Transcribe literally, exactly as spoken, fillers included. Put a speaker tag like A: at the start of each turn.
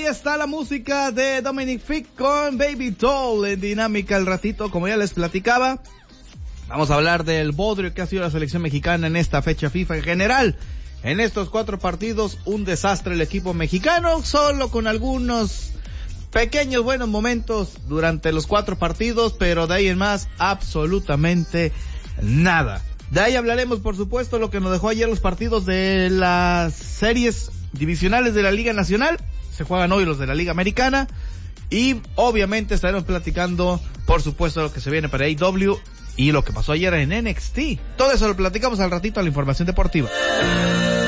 A: ahí está la música de Dominic Fick con Baby Doll en Dinámica al ratito, como ya les platicaba. Vamos a hablar del bodrio que ha sido la selección mexicana en esta fecha FIFA en general. En estos cuatro partidos, un desastre el equipo mexicano, solo con algunos pequeños buenos momentos durante los cuatro partidos, pero de ahí en más, absolutamente nada. De ahí hablaremos, por supuesto, lo que nos dejó ayer los partidos de las series divisionales de la Liga Nacional. Se juegan hoy los de la Liga Americana. Y obviamente estaremos platicando, por supuesto, lo que se viene para A E W y lo que pasó ayer en N X T. Todo eso lo platicamos al ratito a la información deportiva.